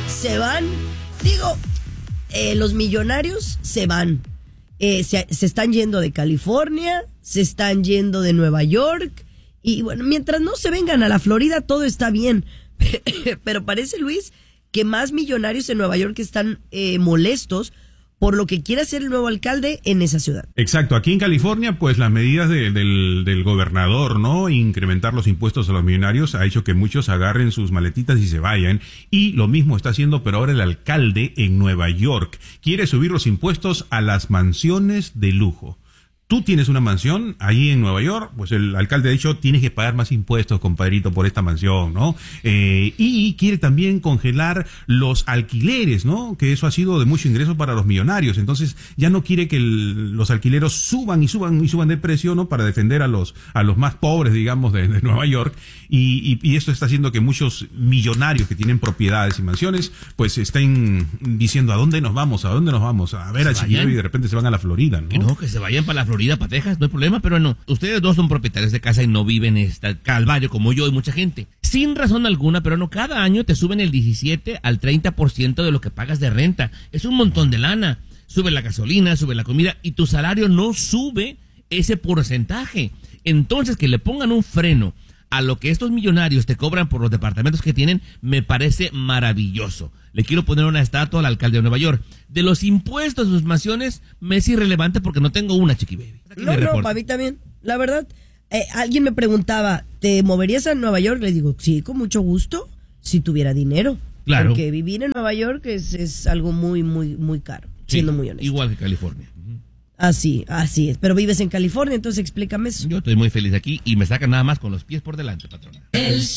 se van. Digo, los millonarios se van. Se están yendo de California, se están yendo de Nueva York. Y bueno, mientras no se vengan a la Florida, todo está bien. Pero parece, Luis, que más millonarios en Nueva York están molestos por lo que quiere hacer el nuevo alcalde en esa ciudad. Exacto. Aquí en California, pues las medidas del gobernador, ¿no? Incrementar los impuestos a los millonarios ha hecho que muchos agarren sus maletitas y se vayan. Y lo mismo está haciendo, pero ahora el alcalde en Nueva York quiere subir los impuestos a las mansiones de lujo. Tú tienes una mansión ahí en Nueva York, pues el alcalde ha dicho, tienes que pagar más impuestos, compadrito, por esta mansión, ¿no? Y quiere también congelar los alquileres, ¿no? Que eso ha sido de mucho ingreso para los millonarios. Entonces, ya no quiere que los alquileros suban de precio, ¿no? Para defender a los más pobres, digamos, de Nueva York. Y esto está haciendo que muchos millonarios que tienen propiedades y mansiones, pues estén diciendo, ¿a dónde nos vamos? A ver a Chiquillo, y de repente se van a la Florida, ¿no? No, que se vayan para la Florida, para Texas, no hay problema, pero no. Ustedes dos son propietarios de casa y no viven en este calvario como yo y mucha gente. Sin razón alguna, pero no, cada año te suben el 17 al 30% de lo que pagas de renta. Es un montón de lana. Sube la gasolina, sube la comida y tu salario no sube ese porcentaje. Entonces, que le pongan un freno a lo que estos millonarios te cobran por los departamentos que tienen, me parece maravilloso. Le quiero poner una estatua al alcalde de Nueva York. De los impuestos de sus mansiones, me es irrelevante porque no tengo una, Chiqui Baby. No, para mí también. La verdad, alguien me preguntaba, ¿te moverías a Nueva York? Le digo, sí, con mucho gusto, si tuviera dinero. Claro. Porque vivir en Nueva York es algo muy, muy, muy caro, siendo muy honesto. Igual que California. Así es. Pero vives en California, entonces explícame eso. Yo estoy muy feliz aquí y me sacan nada más con los pies por delante, patrona.